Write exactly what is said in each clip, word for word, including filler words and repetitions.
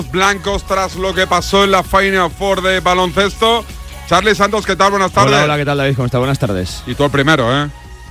blancos tras lo que pasó en la Final Four de baloncesto. Charlie Santos, ¿qué tal? Buenas tardes. Hola, hola, ¿qué tal, David? ¿Cómo está? Buenas tardes. Y tú el primero, ¿eh?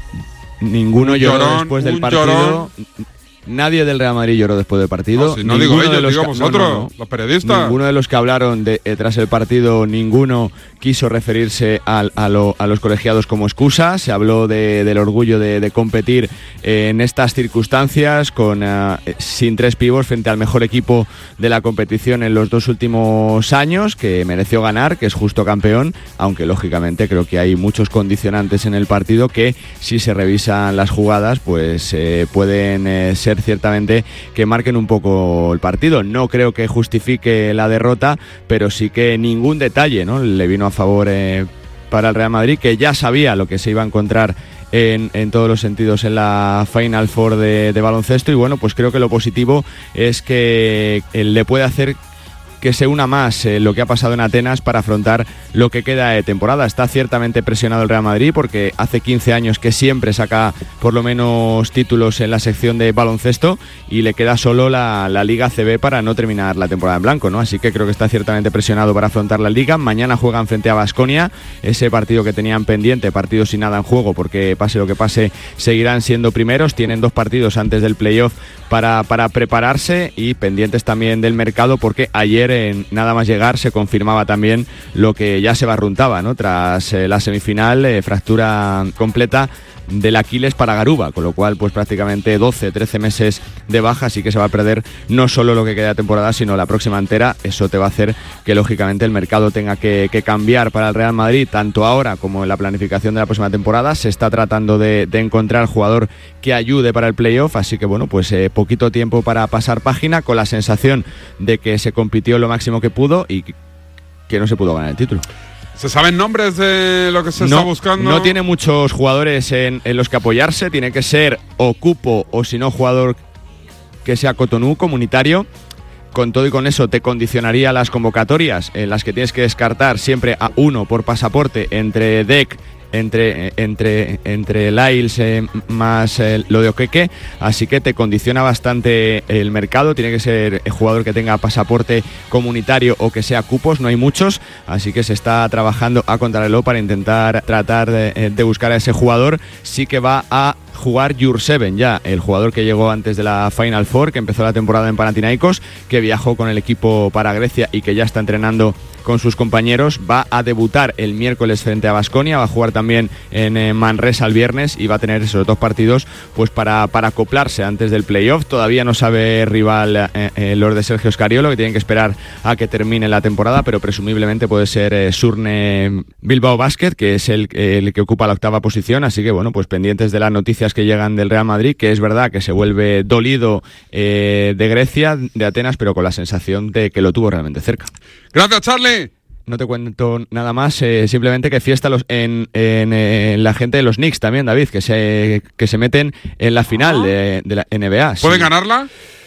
Ninguno un lloró llorón, después del un partido. Llorón. Nadie del Real Madrid lloró después del partido. No, si no digo ellos, digo ca- vosotros, no, no, no. los periodistas. Ninguno de los que hablaron de, eh, tras el partido, ninguno quiso referirse al, a, lo, a los colegiados como excusa. Se habló de, del orgullo de, de competir eh, en estas circunstancias con uh, sin tres pívos frente al mejor equipo de la competición en los dos últimos años, que mereció ganar, que es justo campeón, aunque lógicamente creo que hay muchos condicionantes en el partido que, si se revisan las jugadas, pues eh, pueden eh, ser ciertamente que marquen un poco el partido. No creo que justifique la derrota, pero sí que ningún detalle, ¿no?, le vino a favor eh, para el Real Madrid, que ya sabía lo que se iba a encontrar en, en todos los sentidos en la Final Four de, de baloncesto. Y bueno, pues creo que lo positivo es que él le puede hacer que se una más eh, lo que ha pasado en Atenas para afrontar lo que queda de temporada. Está ciertamente presionado el Real Madrid porque hace quince años que siempre saca por lo menos títulos en la sección de baloncesto y le queda solo la, la Liga A C B para no terminar la temporada en blanco, ¿no? Así que creo que está ciertamente presionado para afrontar la Liga. Mañana juegan frente a Baskonia, ese partido que tenían pendiente, partido sin nada en juego, porque pase lo que pase seguirán siendo primeros. Tienen dos partidos antes del playoff para, para prepararse y pendientes también del mercado, porque ayer en nada más llegar se confirmaba también lo que ya se barruntaba, ¿no? Tras eh, la semifinal, eh, fractura completa del Aquiles para Garuba, con lo cual pues prácticamente doce, trece meses de baja, así que se va a perder no solo lo que queda de temporada, sino la próxima entera. Eso te va a hacer que lógicamente el mercado tenga que, que cambiar para el Real Madrid, tanto ahora como en la planificación de la próxima temporada. Se está tratando de, de encontrar jugador que ayude para el playoff, así que bueno, pues eh, poquito tiempo para pasar página, con la sensación de que se compitió lo máximo que pudo y que no se pudo ganar el título. ¿Se saben nombres de lo que se no, está buscando? No tiene muchos jugadores en, en los que apoyarse. Tiene que ser o cupo o, si no, jugador que sea Cotonou, comunitario. Con todo y con eso te condicionaría las convocatorias, en las que tienes que descartar siempre a uno por pasaporte entre D E C, entre entre entre Lyles eh, más eh, lo de Okeke, así que te condiciona bastante el mercado. Tiene que ser el jugador que tenga pasaporte comunitario o que sea cupos, no hay muchos, así que se está trabajando a contrarreloj para intentar tratar de, de buscar a ese jugador. Sí que va a jugar Jurseven ya, el jugador que llegó antes de la Final Four, que empezó la temporada en Panathinaikos, que viajó con el equipo para Grecia y que ya está entrenando con sus compañeros. Va a debutar el miércoles frente a Baskonia, va a jugar también en eh, Manresa el viernes y va a tener esos dos partidos pues para, para acoplarse antes del playoff. Todavía no sabe rival eh, eh, los de Sergio Scariolo, que tienen que esperar a que termine la temporada, pero presumiblemente puede ser eh, Surne Bilbao Basket, que es el, el que ocupa la octava posición. Así que bueno, pues pendientes de las noticias que llegan del Real Madrid, que es verdad que se vuelve dolido eh, de Grecia, de Atenas, pero con la sensación de que lo tuvo realmente cerca. Gracias, Charlie. No te cuento nada más, eh, simplemente que fiesta los, en, en, en la gente de los Knicks también, David, que se, que se meten en la final de, de la N B A. ¿Pueden sí. ganarla?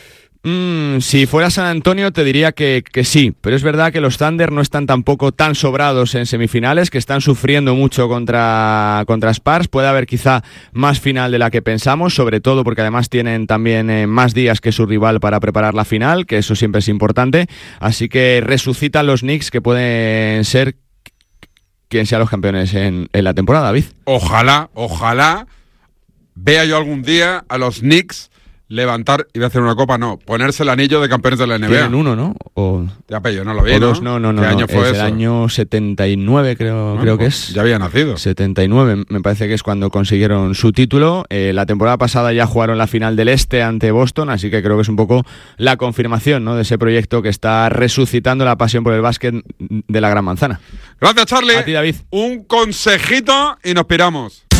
Mm, si fuera San Antonio te diría que, que sí, pero es verdad que los Thunder no están tampoco tan sobrados en semifinales, que están sufriendo mucho contra, contra Spurs. Puede haber quizá más final de la que pensamos, sobre todo porque además tienen también eh, más días que su rival para preparar la final, que eso siempre es importante. Así que resucitan los Knicks, que pueden ser quien sean los campeones en, en la temporada, David. Ojalá, ojalá vea yo algún día a los Knicks levantar, iba a hacer una copa, no, ponerse el anillo de campeones de la N B A. Tienen uno, ¿no? O, ya, pero yo no lo vi, o dos, no, no, no. ¿Qué no, año fue es eso? el año setenta y nueve, creo, Bueno, creo que es. Ya había nacido. setenta y nueve, me parece que es cuando consiguieron su título. Eh, la temporada pasada ya jugaron la final del Este ante Boston, así que creo que es un poco la confirmación, ¿no?, de ese proyecto que está resucitando la pasión por el básquet de la Gran Manzana. Gracias, Charlie. A ti, David. Un consejito y nos piramos.